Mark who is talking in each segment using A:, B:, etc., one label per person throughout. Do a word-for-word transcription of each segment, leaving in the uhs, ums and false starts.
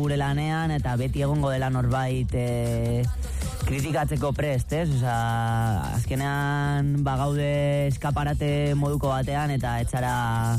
A: gure lanean, eta beti egongo dela norbait e, kritikatzeko prest, ez? Osa, azkenean bagaude eskaparate moduko batean, eta etxara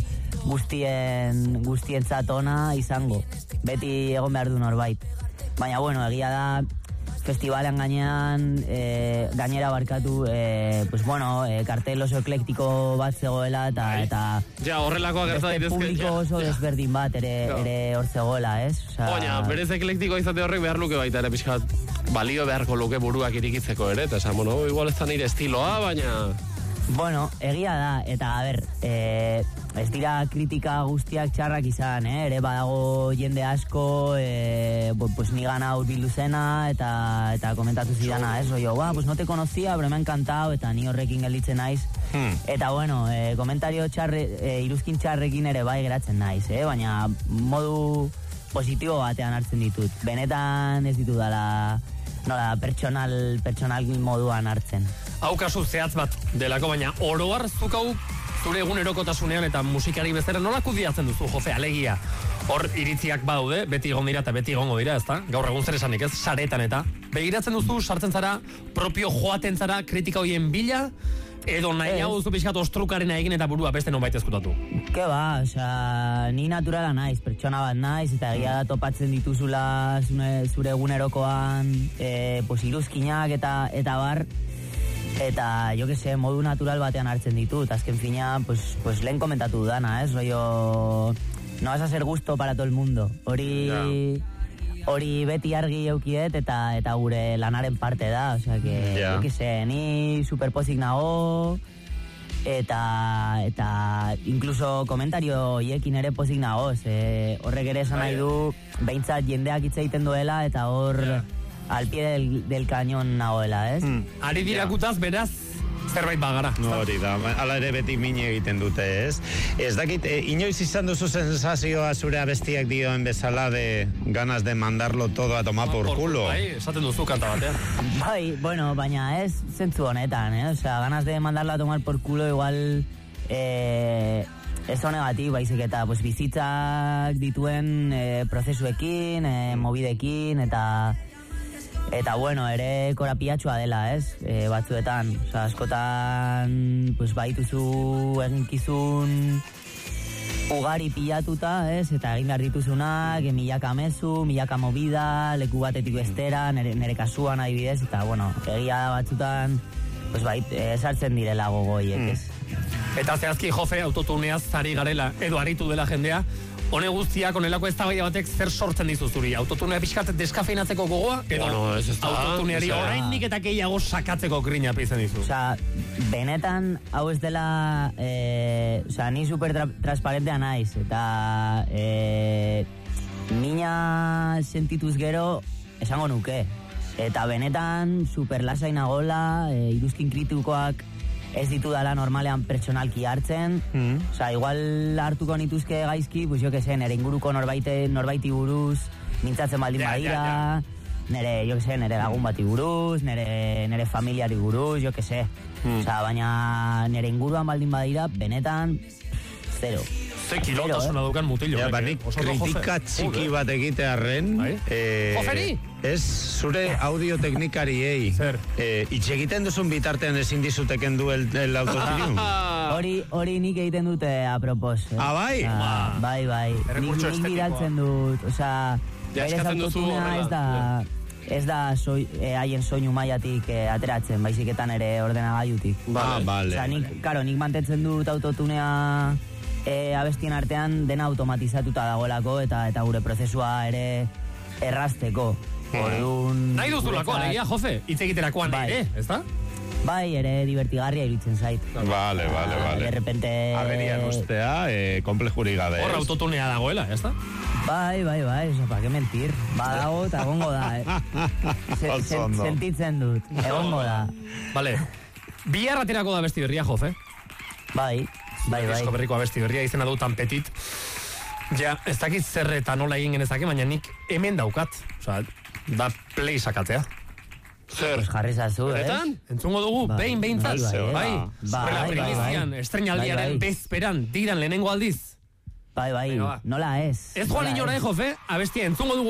A: guztien, guztientzat ona izango. Beti egon behar du norbait. Baina, bueno, egia da, festivalean gainean, e, gainera barkatu, e, pues bueno, e, kartel oso eklektiko bat zegoela, eta, eta
B: ja, horrelakoa gerta daitezke.
A: Publiko oso ja. desberdin bat ere, ja. ere hor zegoela, ez? Osa...
B: Baina, berez eklektiko izate horrek behar luke baita ere, pixkat, balio beharko luke buruak irikitzeko ere, eta esan, bueno, igual ez da nire estiloa, baina...
A: Bueno, egia da, eta a ber, e, ez dira kritika guztiak txarrak izan, eh? Ere badago jende asko, e, pues ni gana urbildu zena, eta, eta komentatu zidana, ez? Oio, ba, pues no te conocía, pero me ha encantado, eta ni horrekin gelditzen naiz. Hmm. Eta bueno, e, komentario txarre, e, iruzkin txarrekin ere bai geratzen naiz, eh? Baina modu positibo batean hartzen ditut. Benetan ez ditut dala... nola, pertsonal, pertsonal moduan hartzen.
C: Hau kasu zehatz bat delako, baina oroar zuk hau zure egunerokotasunean eta musikari bezala nola kudiatzen duzu, Jofe, alegia? Hor iritziak badaude, beti egon dira eta beti egongo dira, ezta? Gaur egun zer esanik, ez? Saretan eta. Begiratzen duzu, sartzen zara, propio joaten zara, kritika hoien bila, edo nahi hau duzu pixkat ostrukarena egin eta burua beste non baita ezkutatu?
A: Ke ba, osea, ni naturala naiz, pertsona bat naiz, eta egia da topatzen dituzula zure, zure egunerokoan, e, pues, iruzkinak eta, eta bar, eta, jo que se, modu natural batean hartzen ditut, azken fina, pues, pues lehen komentatu dana, ez, rollo, no vas a ser gusto para todo el mundo, hori... Yeah. Hori beti argi eukiet eta eta gure lanaren parte da, osea que, yeah. jo que se, ni superpozik nago, eta eta incluso komentario hiekin ere pozik nago, ze horrek ere esan nahi du behintzat jendeak hitz egiten duela eta hor yeah. al pie del, del cañón nagoela, ez?
C: Mm. Ari dirakutaz, yeah. beraz, zerbait bagara.
D: No, hori da, ala ere beti mine egiten dute, ez? Ez dakit, e, inoiz izan duzu sensazioa zure abestiak dioen bezala de ganas de mandarlo todo a tomar por culo?
C: Bai, esaten duzu kanta batean.
A: Bai, bueno, baina ez zentzu honetan, eh? Osea, ganas de mandarlo a tomar por culo igual... Eh... ez honegatik, baizik eta pues, bizitzak dituen eh, prozesuekin, eh, mobidekin, eta... Eta bueno, ere korapiatxua dela, ez? E, batzuetan, oza, askotan pues, baituzu eginkizun ugari pilatuta, ez? Eta egin behar dituzunak, milaka mezu, milaka movida, leku batetik bestera, nere, nere kasuan adibidez, eta bueno, egia batzutan pues, bait, esartzen direla gogoiek, ez?
C: Mm. Eta zehazki, Jofe, autotuneaz zari garela, edo aritu dela jendea, hone guztiak, onelako eztabaida batek zer sortzen dizu zuri? Autotunea pixkat deskafeinatzeko gogoa? Edo
B: bueno, ez ez da.
C: Autotuneari oraindik eta gehiago sakatzeko grina pizten dizu?
A: Osea, benetan hau ez dela... Eh, Osea, ni super tra transparentea naiz. Eta... Eh, mina sentituz gero esango nuke. Eta benetan super lasai nagola, eh, iruzkin kritikoak ez ditu dala normalean pertsonalki hartzen, mm. Osa, igual hartuko nituzke gaizki, pues jo que se, nere inguruko norbaite, norbaiti buruz, mintzatzen baldin
C: ja,
A: badira,
C: ja, ja.
A: nere, jo que se, nere lagun bati buruz, nere, nere familiari buruz, jo que se. Mm. Osa, baina nere inguruan baldin badira, benetan, zero.
C: Ze kilotasuna dukan mutillo.
D: Ja, banik kritika txiki bat egitearren.
C: Eh, Joferi?
D: Ez, zure audioteknikariei.
C: Zer?
D: Eh, itxe egiten duzun bitartean ezin dizuteken du el, el autotune.
A: Hori, hori nik egiten dute apropos. Eh?
D: Ah, bai?
A: Ah, bai, bai. Nik, nik bidaltzen dut, osea, gairez autotunea ez da... Ez da soi, eh, haien soinu mailatik eh, ateratzen, baiziketan ere ordenagailutik.
D: Ah, vale.
A: Osea, nik, karo, nik mantentzen dut autotunea eh, abestien artean dena automatizatuta dagoelako eta eta gure prozesua ere errazteko. Orduan...
C: Nahi duzulako, alegia, Jofe, hitz egiterakoan
A: bai.
C: ere, ezta?
A: Bai, ere divertigarria iruditzen zait.
D: Vale, vale, vale.
A: De repente...
D: Agerian ustea, eh, komplejurik gabe.
C: Hor autotunea dagoela, ezta?
A: Bai, bai, bai, oza, pa que mentir. Badago eta egongo da, eh? Se, se, sentitzen dut, egongo da.
C: Vale, bihar aterako da besti berria, Jofe?
A: Bai, bai, bai.
C: Disko berriko abesti berria izena du tan petit. Ja, ez dakit zer eta nola egin genezake, baina nik hemen daukat. Osa, da play sakatzea.
B: Zer?
A: Pues jarri zazu, eh?
C: Entzungo dugu,
A: ba,
C: behin behintzat.
A: Bai,
C: bai.
A: Bai, bai,
C: primizian, estrenaldiaren bezperan, diran lehenengo aldiz.
A: Bai, bai, nola ez.
C: Ez joan inora, eh, Jofe? Abestia, entzungo dugu.